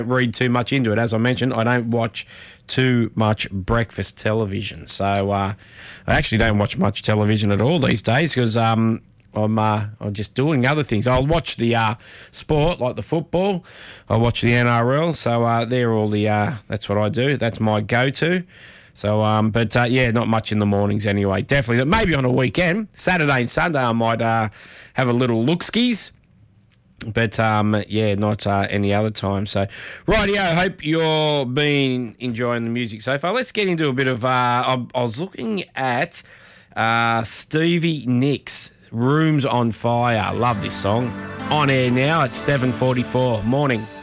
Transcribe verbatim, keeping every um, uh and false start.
read too much into it. As I mentioned, I don't watch too much breakfast television. So uh, I actually don't watch much television at all these days because um, I'm, uh, I'm just doing other things. I'll watch the uh, sport, like the football. I watch the N R L. So uh, they're all the, uh, that's what I do. That's my go-to. So, um, but uh, yeah, not much in the mornings anyway. Definitely, maybe on a weekend, Saturday and Sunday, I might uh, have a little look-skis. But, um, yeah, not uh, any other time. So, rightio, hope you're been enjoying the music so far. Let's get into a bit of... Uh, I, I was looking at uh, Stevie Nicks, Rooms on Fire. Love this song. On air now at seven forty-four. Morning.